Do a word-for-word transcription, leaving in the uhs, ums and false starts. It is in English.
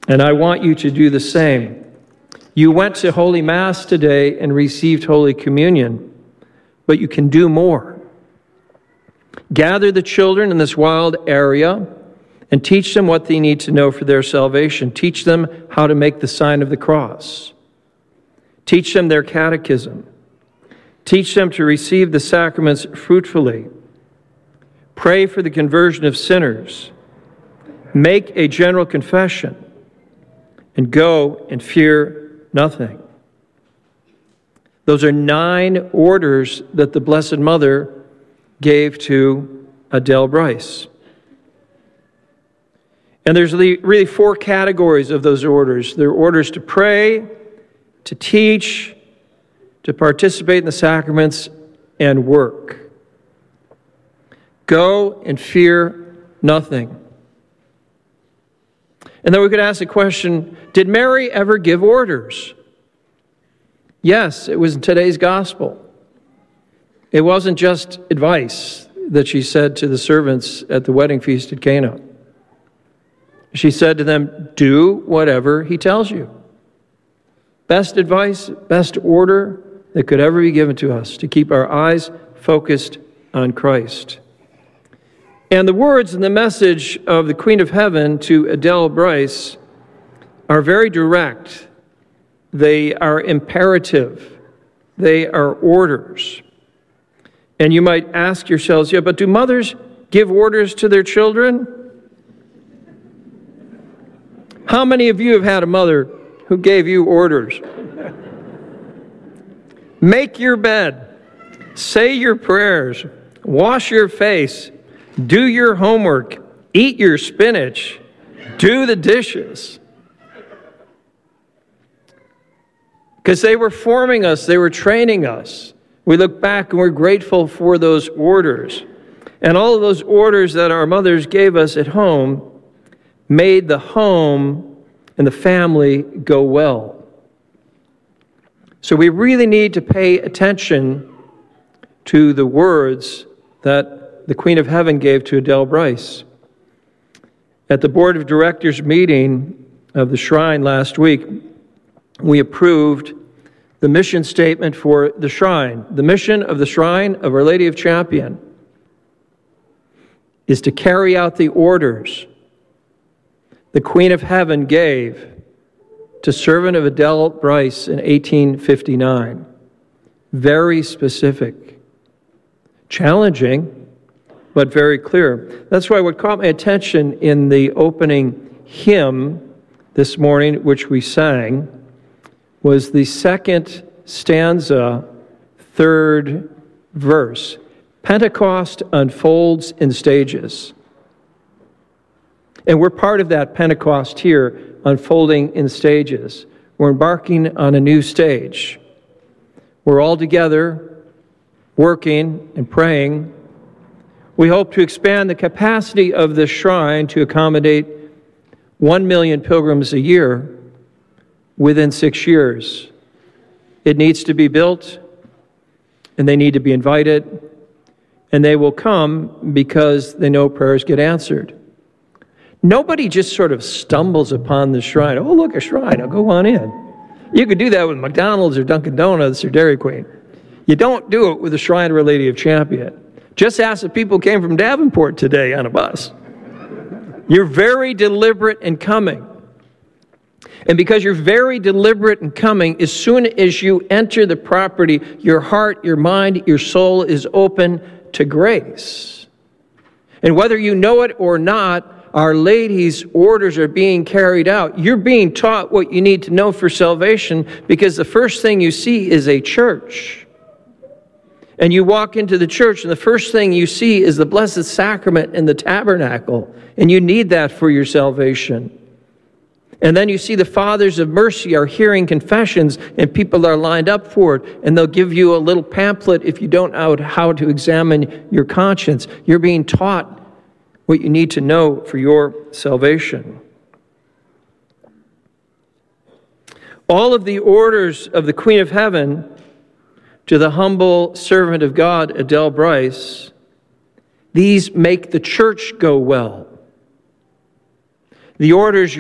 And I want you to do the same. You went to Holy Mass today and received Holy Communion, but you can do more. Gather the children in this wild area and teach them what they need to know for their salvation. Teach them how to make the sign of the cross. Teach them their catechism. Teach them to receive the sacraments fruitfully. Pray for the conversion of sinners. Make a general confession. And go and fear nothing. Those are nine orders that the Blessed Mother gave to Adele Bryce. And there's really four categories of those orders. There are orders to pray, to teach, to participate in the sacraments, and work. Go and fear nothing. And then we could ask the question, did Mary ever give orders? Yes, it was in today's gospel. It wasn't just advice that she said to the servants at the wedding feast at Cana. She said to them, do whatever he tells you. Best advice, best order that could ever be given to us, to keep our eyes focused on Christ. And the words and the message of the Queen of Heaven to Adele Bryce are very direct. They are imperative. They are orders. And you might ask yourselves, yeah, but do mothers give orders to their children? How many of you have had a mother who gave you orders? Make your bed, say your prayers, wash your face, do your homework, eat your spinach, do the dishes. Because they were forming us, they were training us. We look back and we're grateful for those orders. And all of those orders that our mothers gave us at home made the home and the family go well. So we really need to pay attention to the words that the Queen of Heaven gave to Adele Bryce. At the Board of Directors meeting of the Shrine last week, we approved the mission statement for the Shrine. The mission of the Shrine of Our Lady of Champion is to carry out the orders the Queen of Heaven gave to servant of Adele Bryce in eighteen fifty-nine. Very specific. Challenging, but very clear. That's why what caught my attention in the opening hymn this morning, which we sang, was the second stanza, third verse. Pentecost unfolds in stages. And we're part of that Pentecost here, unfolding in stages. We're embarking on a new stage. We're all together, working and praying. We hope to expand the capacity of this shrine to accommodate one million pilgrims a year within six years. It needs to be built, and they need to be invited, and they will come because they know prayers get answered. Nobody just sort of stumbles upon the shrine. Oh, look, a shrine. I'll go on in. You could do that with McDonald's or Dunkin' Donuts or Dairy Queen. You don't do it with the Shrine of Our Lady of Champion. Just ask if people came from Davenport today on a bus. You're very deliberate in coming. And because you're very deliberate in coming, as soon as you enter the property, your heart, your mind, your soul is open to grace. And whether you know it or not, Our Lady's orders are being carried out. You're being taught what you need to know for salvation because the first thing you see is a church. And you walk into the church and the first thing you see is the Blessed Sacrament in the tabernacle. And you need that for your salvation. And then you see the Fathers of Mercy are hearing confessions and people are lined up for it. And they'll give you a little pamphlet if you don't know how to examine your conscience. You're being taught what you need to know for your salvation. All of the orders of the Queen of Heaven to the humble servant of God, Adele Bryce, these make the church go well. The orders